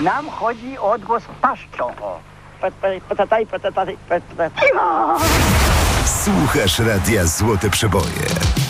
Nam chodzi o odgłos paszczą. O. Słuchasz radia Złote Przeboje.